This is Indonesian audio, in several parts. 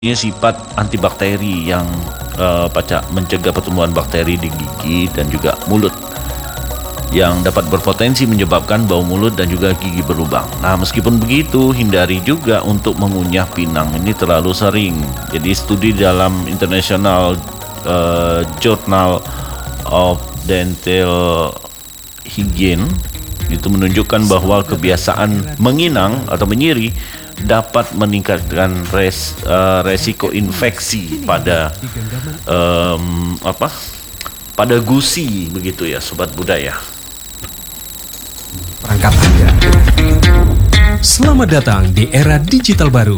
Ini sifat antibakteri yang mencegah pertumbuhan bakteri di gigi dan juga mulut yang dapat berpotensi menyebabkan bau mulut dan juga gigi berlubang. Nah, meskipun begitu, hindari juga untuk mengunyah pinang ini terlalu sering. Jadi studi dalam International Journal of Dental Hygiene itu menunjukkan bahwa kebiasaan menginang atau menyiri dapat meningkatkan resiko infeksi pada pada gusi, begitu ya sobat budaya. Perangkat Anda. Selamat datang di era digital baru.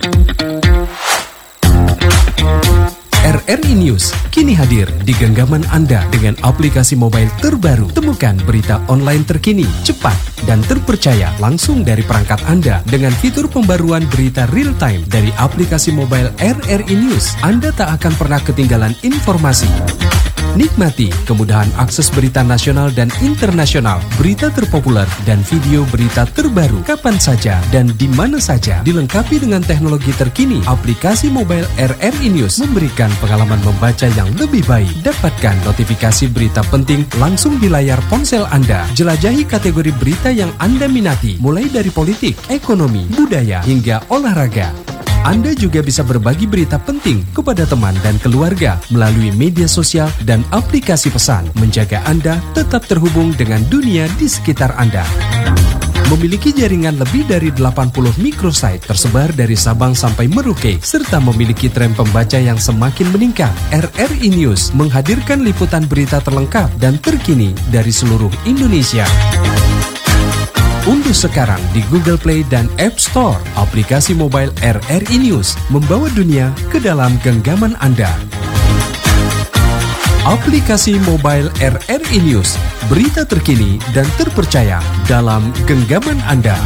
RRI News kini hadir di genggaman Anda dengan aplikasi mobile terbaru. Temukan berita online terkini, cepat, dan terpercaya langsung dari perangkat Anda dengan fitur pembaruan berita real time dari aplikasi mobile RRI News. Anda tak akan pernah ketinggalan informasi. Nikmati kemudahan akses berita nasional dan internasional, berita terpopuler, dan video berita terbaru kapan saja dan di mana saja. Dilengkapi dengan teknologi terkini, aplikasi mobile RRI News memberikan pengalaman membaca yang lebih baik. Dapatkan notifikasi berita penting langsung di layar ponsel Anda. Jelajahi kategori berita yang Anda minati, mulai dari politik, ekonomi, budaya, hingga olahraga. Anda juga bisa berbagi berita penting kepada teman dan keluarga melalui media sosial dan aplikasi pesan, menjaga Anda tetap terhubung dengan dunia di sekitar Anda. Memiliki jaringan lebih dari 80 microsite tersebar dari Sabang sampai Merauke, serta memiliki tren pembaca yang semakin meningkat. RRI News menghadirkan liputan berita terlengkap dan terkini dari seluruh Indonesia. Unduh sekarang di Google Play dan App Store aplikasi mobile RRI News, membawa dunia ke dalam genggaman Anda. Aplikasi mobile RRI News, berita terkini dan terpercaya dalam genggaman Anda.